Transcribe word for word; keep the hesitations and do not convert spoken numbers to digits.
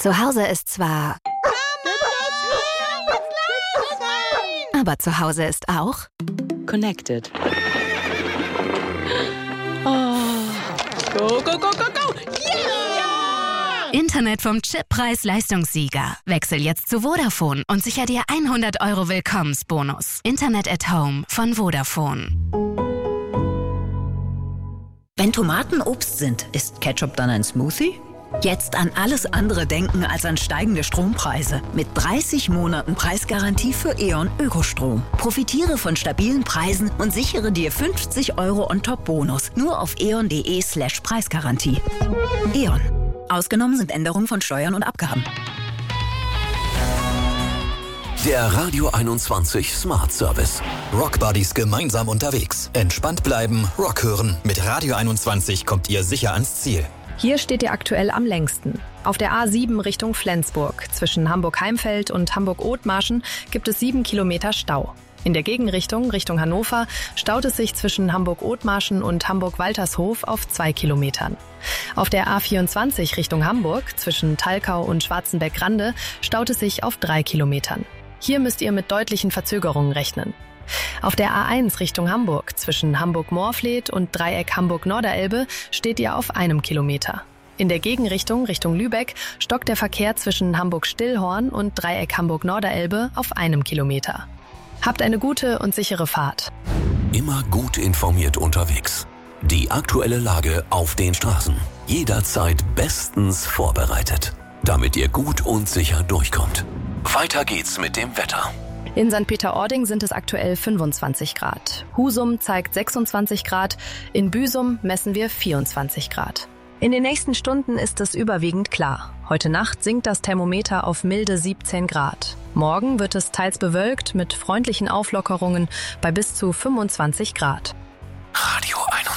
Zu Hause ist zwar... Aber zu Hause ist auch... Connected. Oh. Go, go, go, go, go! Yeah! Internet vom Chip Preis-Leistungssieger. Wechsel jetzt zu Vodafone und sicher dir hundert Euro Willkommensbonus. Internet at Home von Vodafone. Wenn Tomaten Obst sind, ist Ketchup dann ein Smoothie? Jetzt an alles andere denken als an steigende Strompreise. Mit dreißig Monaten Preisgarantie für E.ON Ökostrom. Profitiere von stabilen Preisen und sichere dir fünfzig Euro on-top-Bonus. Nur auf eon.de slash Preisgarantie. E.ON. Ausgenommen sind Änderungen von Steuern und Abgaben. Der Radio einundzwanzig Smart Service. Rockbuddies gemeinsam unterwegs. Entspannt bleiben, Rock hören. Mit Radio einundzwanzig kommt ihr sicher ans Ziel. Hier steht ihr aktuell am längsten. Auf der A sieben Richtung Flensburg. Zwischen Hamburg-Heimfeld und Hamburg-Othmarschen gibt es sieben Kilometer Stau. In der Gegenrichtung, Richtung Hannover, staut es sich zwischen Hamburg-Othmarschen und Hamburg-Waltershof auf zwei Kilometern. Auf der A vierundzwanzig Richtung Hamburg, zwischen Thalkau und Schwarzenberg-Rande, staut es sich auf drei Kilometern. Hier müsst ihr mit deutlichen Verzögerungen rechnen. Auf der A eins Richtung Hamburg, zwischen Hamburg-Moorfleet und Dreieck Hamburg-Norderelbe, steht ihr auf einem Kilometer. In der Gegenrichtung, Richtung Lübeck, stockt der Verkehr zwischen Hamburg-Stillhorn und Dreieck Hamburg-Norderelbe auf einem Kilometer. Habt eine gute und sichere Fahrt. Immer gut informiert unterwegs. Die aktuelle Lage auf den Straßen. Jederzeit bestens vorbereitet, damit ihr gut und sicher durchkommt. Weiter geht's mit dem Wetter. In Sankt Peter-Ording sind es aktuell fünfundzwanzig Grad. Husum zeigt sechsundzwanzig Grad. In Büsum messen wir vierundzwanzig Grad. In den nächsten Stunden ist es überwiegend klar. Heute Nacht sinkt das Thermometer auf milde siebzehn Grad. Morgen wird es teils bewölkt mit freundlichen Auflockerungen bei bis zu fünfundzwanzig Grad. Radio